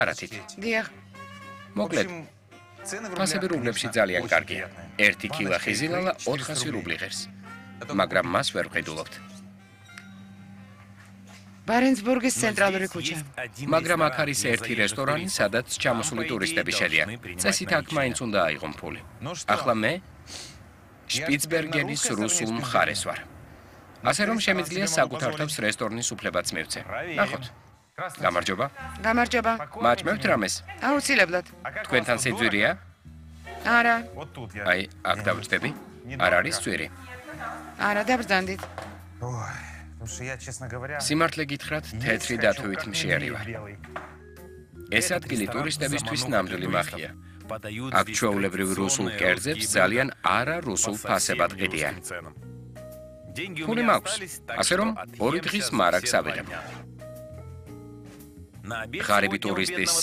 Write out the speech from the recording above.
არათით. დიახ. მოკლედ, ფასები რუბლებში ძალიან კარგია. 1 კილა ხიზილალა 400 რუბლი ღირს. მაგრამ მას ვერ ვყიდულობთ. ბარენცბურგის ცენტრალური ქუჩა. მაგრამ აქ არის ერთი რესტორანი, სადაც ჩამოსული ტურისტები შედიან. წესით აქ მაინც უნდა აიღონ ფული. ახლა მე შპიცბერგენის რუსულ მხარეს ვარ. ასე რომ შემიძლია საკუთარ თავს რესტორნის უფლებაც მივცე. ნახოთ. გამარჯობა. გამარჯობა. მაჭმევთ რამეს? აუცილებლად. თქვენთან სიძვირია? არა. აი, აქ დავჭდები. არ არის წვირი. არა, დაბრძანდით. სიმართლე გითხრათ, თეთრი დათვით მშიერი ვარ. ეს ადგილი ტურისტებისთვის ნამდვილი მახია. აქ ჩვეულებრივ რუსულ კერძებს ძალიან არარუსულ ფასებად ყიდიან. ფული მაქვს, ასე რომ 2 დღის მარაგს ავიღებ. ღარიბი ტურისტის